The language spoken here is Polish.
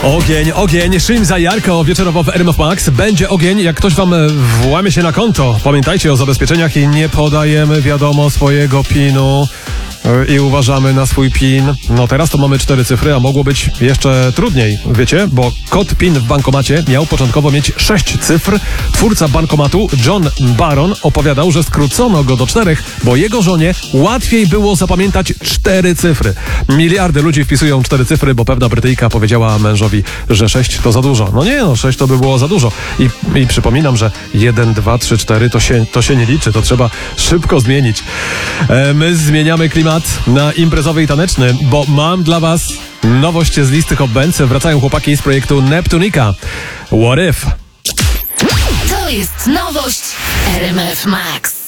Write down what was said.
Ogień, ogień, Szym za Jarko, wieczorowo w RMF Max. Będzie ogień, jak ktoś wam włamie się na konto. Pamiętajcie o zabezpieczeniach i nie podajemy, wiadomo, swojego PIN-u i uważamy na swój PIN. No teraz to mamy 4 cyfry, a mogło być jeszcze trudniej, wiecie? Bo kod PIN w bankomacie miał początkowo mieć 6 cyfr. Twórca bankomatu John Barron opowiadał, że skrócono go do 4, bo jego żonie łatwiej było zapamiętać 4 cyfry. Miliardy ludzi wpisują 4 cyfry, bo pewna Brytyjka powiedziała mężowi, że 6 to za dużo. No nie, no 6 to by było za dużo. I przypominam, że 1, 2, 3, 4 to się nie liczy, to trzeba szybko zmienić. My zmieniamy klimat na imprezowy i taneczny, bo mam dla was nowość z listy Hot Bands. Wracają chłopaki z projektu Neptunika. What if? To jest nowość RMF Max.